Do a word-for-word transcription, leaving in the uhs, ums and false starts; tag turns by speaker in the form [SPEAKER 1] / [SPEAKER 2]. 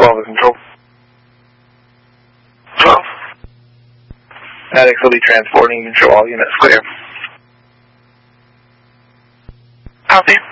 [SPEAKER 1] twelve is control. twelve. Maddox will be transporting, control all units clear.
[SPEAKER 2] Copy.